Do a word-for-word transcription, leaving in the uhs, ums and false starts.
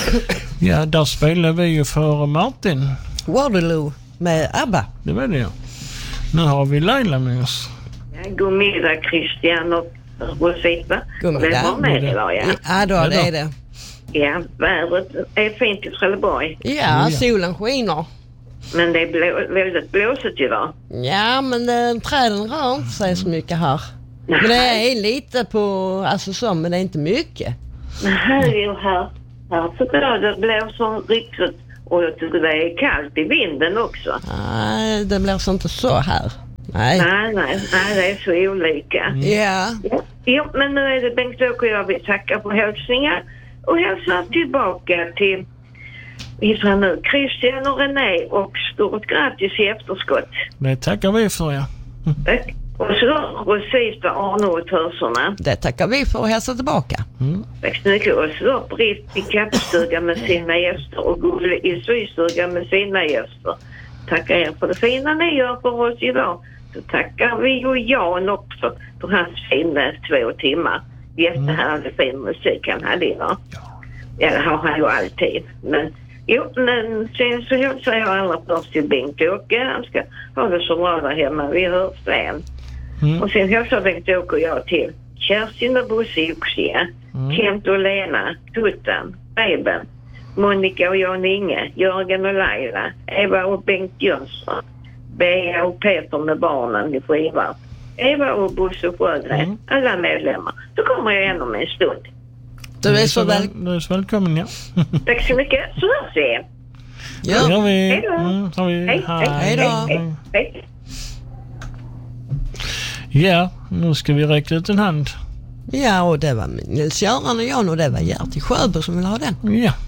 Ja, där spelar vi ju för Martin. Waterloo med ABBA. Det var det, ja. Nu har vi Laila med oss. Ja, god middag Christian och Rosita. God middag. Det var med idag, ja. Ja, då, det är det. Ja, vädret är fint i Trelleborg. Ja, solen skiner. Men det är blå, väldigt blåsigt idag. Ja, men äh, träden rör inte sig så mycket här. Men det är lite på, alltså så, men det är inte mycket. Men här är ju här. Här så det blåser riktigt. Och jag tycker det är kallt i vinden också. Nej, det blåser inte så här. Nej. Nej, nej, nej, det är så olika. Mm. Ja. Ja. Jo, men nu är det Bengt-Åke och jag vill tacka för hälsningar. Och hälsa tillbaka till vi nu, Christian och René och stort grattis i efterskott. Det tackar vi för, ja. Tack. Och så Rosita, Arne och Törsorna. Det tackar vi för att hälsa tillbaka. Mm. Tack så mycket. Och så Britt i kappstugan med sina gäster och Gulle i systugan med sina gäster. Tackar er för det fina ni gör för oss idag. Så tackar vi och Jan också för hans fina två timmar. Jättehärlig fin musik han hade idag. Ja, det har han ju alltid. Men jo, men sen så hälsar jag allra först till Bengt-Åke. Han ska ha det så bra där hemma. Vi hörs sen. Mm. Och sen hälsar Bengt-Åke och jag till Kerstin och Bosse i Oxia, mm. Kent och Lena, Tuttan, Reben, Monica och Jan Inge, Jörgen och Laila, Eva och Bengt Jönsson, Bea och Peter med barnen i Skivar, Eva och Bosse Sjögren, mm. alla medlemmar. Då kommer jag igen om en stund. Du är så, väl... du är så välkommen, ja. Tack så mycket. Så hörs vi. Ja, det gör vi. Hej då. Mm, har vi. Hej, hej, hej då. Hej, hej. Ja, nu ska vi räcka ut en hand. Ja, och det var Nils-Göran och Jan och det var Gert i Sjöbo som vill ha den. Ja.